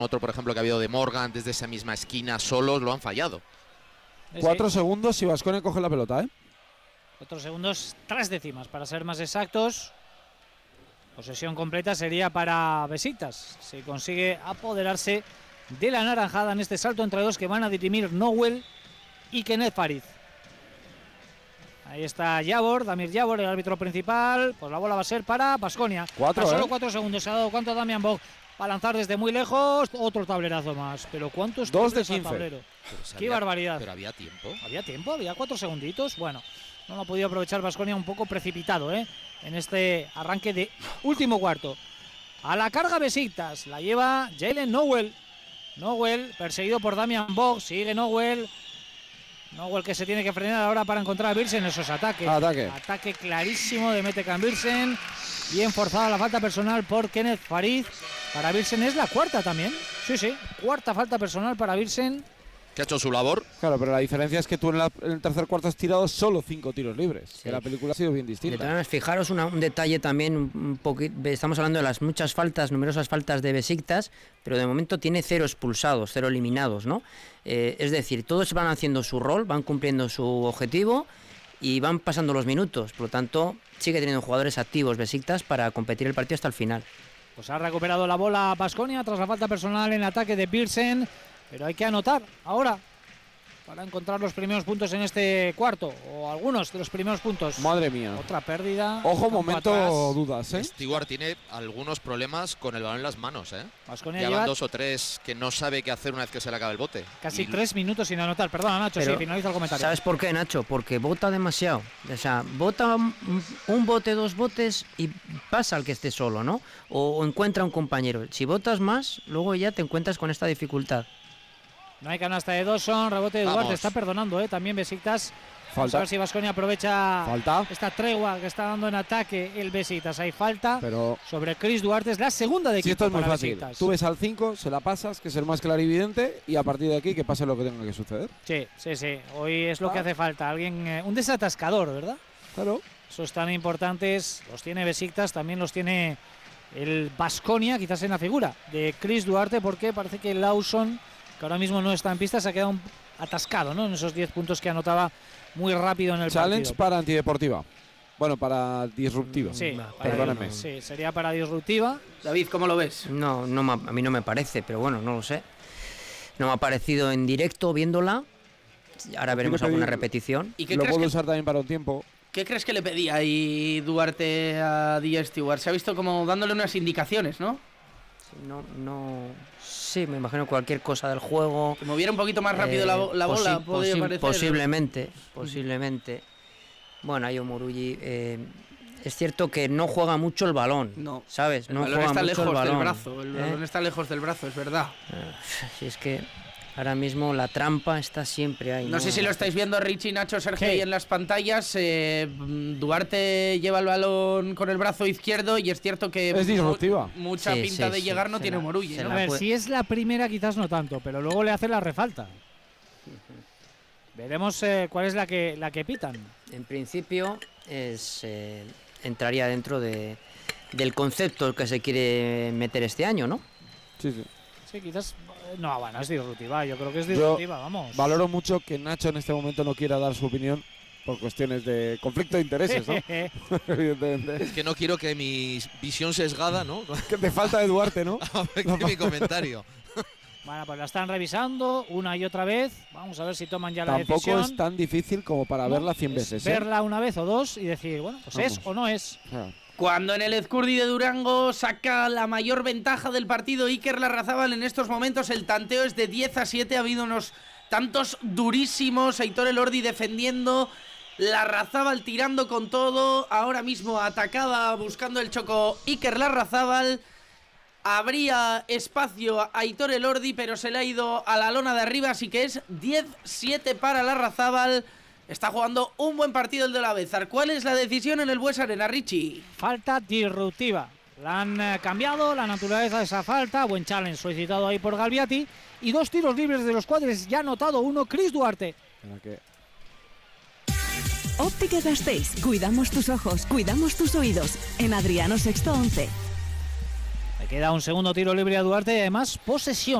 Otro, por ejemplo, que ha habido de Morgan desde esa misma esquina solos, lo han fallado. 4 segundos si Baskonia coge la pelota, 4 segundos, 3 décimas para ser más exactos. Posesión completa sería para Besiktas. Si consigue apoderarse de la naranjada en este salto entre dos que van a dirimir Nowell y Kenneth Fariz. Ahí está Javor, Damir Javor, el árbitro principal. Pues la bola va a ser para Baskonia. Solo 4 segundos. Se ha dado cuenta Damian Bog para lanzar desde muy lejos. Otro tablerazo más. Pero ¿cuántos 2 de 15 al tablero? Qué barbaridad. Pero había tiempo. Había tiempo, había 4 segunditos. Bueno, no lo ha podido aprovechar Baskonia, un poco precipitado, en este arranque de último cuarto. A la carga Besiktas, la lleva Jalen Nowell. Nowell perseguido por Damian Bog. Sigue Nowell. Nowell que se tiene que frenar ahora para encontrar a Birsen. Eso es ataque. Ataque clarísimo de Metecan Birsen. Bien forzada la falta personal por Kenneth Fariz. Para Birsen es la cuarta también. Sí, cuarta falta personal para Birsen. Que ha hecho su labor. Claro, pero la diferencia es que tú en el tercer cuarto has tirado solo 5 tiros libres. Sí. Que la película ha sido bien distinta. Fijaros un detalle también, un poquito. Estamos hablando de las muchas faltas, numerosas faltas de Besiktas, pero de momento tiene 0 expulsados, 0 eliminados, ¿no? Es decir, todos van haciendo su rol, van cumpliendo su objetivo y van pasando los minutos. Por lo tanto, sigue teniendo jugadores activos Besiktas para competir el partido hasta el final. Pues ha recuperado la bola Baskonia tras la falta personal en ataque de Birsen. Pero hay que anotar ahora para encontrar los primeros puntos en este cuarto, o algunos de los primeros puntos. Madre mía. Otra pérdida. Ojo, momento atrás. Dudas, Stewart tiene algunos problemas con el balón en las manos, Baskonia llevan 2 o 3 que no sabe qué hacer una vez que se le acaba el bote. Casi 3 minutos sin anotar. Perdona, Nacho, sí, finaliza el comentario. ¿Sabes por qué, Nacho? Porque bota demasiado. O sea, bota un bote, 2 botes y pasa al que esté solo, ¿no? O encuentra un compañero. Si botas más, luego ya te encuentras con esta dificultad. No hay canasta de Dawson, rebote de Duarte, está perdonando, también Besiktas. Vamos a ver si Baskonia aprovecha esta tregua que está dando en ataque el Besiktas. Hay falta sobre Chris Duarte, es la segunda de equipo. Esto es muy fácil. Besiktas. Tú ves al 5, se la pasas, que es el más clarividente, y a partir de aquí que pase lo que tenga que suceder. Sí. Hoy es lo que hace falta. Alguien, un desatascador, ¿verdad? Claro. Esos tan importantes los tiene Besiktas, también los tiene el Baskonia, quizás en la figura de Chris Duarte, porque parece que Lawson, que ahora mismo no está en pista, se ha quedado atascado, ¿no? En esos 10 puntos que anotaba muy rápido en el Challenge partido. Para antideportiva. Bueno, para disruptiva. Sí, perdóname. Sí, sería para disruptiva. David, ¿cómo lo ves? No, a mí no me parece, pero bueno, no lo sé. No me ha parecido en directo viéndola. Ahora veremos alguna repetición. ¿Y qué lo crees puedo usar también para un tiempo. ¿Qué crees que le pedía ahí Duarte a DJ Stewart? Se ha visto como dándole unas indicaciones, ¿no? Sí, me imagino cualquier cosa del juego. Que moviera un poquito más rápido la bola, podría parecer. Posiblemente. Bueno, Ayo Murugi, es cierto que no juega mucho el balón, no, ¿sabes? No juega mucho el balón. El balón está lejos del brazo, es verdad. Si es que ahora mismo la trampa está siempre ahí. No sé si lo estáis viendo, Richie, Nacho, Sergio, ahí en las pantallas. Duarte lleva el balón con el brazo izquierdo y es cierto que es disruptiva. Mucha pinta de llegar no tiene Murugi, ¿no? A ver, si es la primera quizás no tanto, pero luego le hace la refalta. Veremos cuál es la que pitan. En principio entraría dentro del concepto que se quiere meter este año, ¿no? Sí. Sí, quizás. No, bueno, es disruptiva. Yo creo que es disruptiva, vamos. Valoro mucho que Nacho en este momento no quiera dar su opinión por cuestiones de conflicto de intereses, ¿no? Evidentemente. Es que no quiero que mi visión sesgada, ¿no? Que te falta de Duarte, ¿no? afecte mi comentario. Bueno, pues la están revisando una y otra vez. Vamos a ver si toman ya la decisión. Tampoco es tan difícil como para verla 100 veces. Verla una vez o dos y decir, bueno, pues vamos. ¿Es o no es? Cuando en el Ezcurdi de Durango saca la mayor ventaja del partido Iker Larrazábal, en estos momentos el tanteo es de 10-7. Ha habido unos tantos durísimos. Aitor Elordi defendiendo, Larrazábal tirando con todo. Ahora mismo atacaba buscando el choco Iker Larrazábal. Habría espacio a Aitor Elordi, pero se le ha ido a la lona de arriba, así que es 10-7 para Larrazábal. Está jugando un buen partido el de Olavezar. ¿Cuál es la decisión en el Bues Arena, Richie? Falta disruptiva. La han cambiado la naturaleza de esa falta. Buen challenge solicitado ahí por Galbiati. Y 2 tiros libres de los cuadres. Ya ha anotado uno Chris Duarte. Óptica Gasteiz. Cuidamos tus ojos, cuidamos tus oídos. En Adriano Sexto 11. queda un segundo tiro libre a Duarte y además posesión.